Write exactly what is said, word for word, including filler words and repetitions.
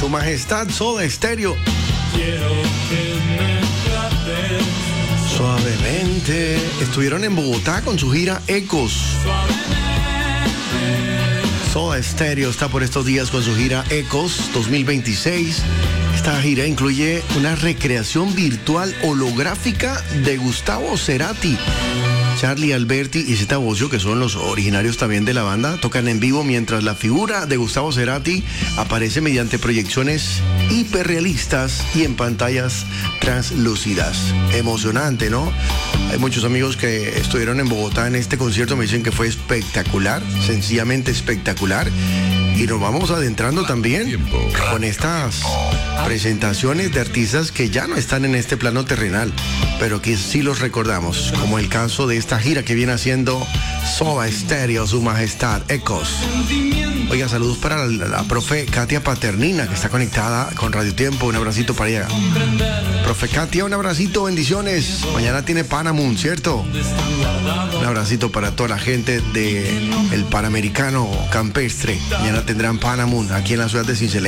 Su Majestad Soda Stereo. Quiero que me trates Suavemente. Estuvieron en Bogotá con su gira Ecos. Soda Stereo está por estos días con su gira Ecos dos mil veintiséis. Esta gira incluye una recreación virtual holográfica de Gustavo Cerati. Charlie Alberti y Zeta Bosio, que son los originarios también de la banda, tocan en vivo mientras la figura de Gustavo Cerati aparece mediante proyecciones hiperrealistas y en pantallas translúcidas. Emocionante, ¿no? Hay muchos amigos que estuvieron en Bogotá en este concierto, me dicen que fue espectacular, sencillamente espectacular. Y nos vamos adentrando también con estas presentaciones de artistas que ya no están en este plano terrenal, pero que sí los recordamos, como el caso de esta gira que viene haciendo Soda Stereo, Su Majestad Ecos. Oiga, saludos para la, la profe Katia Paternina, que está conectada con Radio Tiempo. Un abracito para ella. Profe Katia, un abracito, bendiciones. Mañana tiene Panamun, ¿cierto? Un abracito para toda la gente del Panamericano Campestre. Mañana tendrán Panamun aquí en la ciudad de Cincelejo.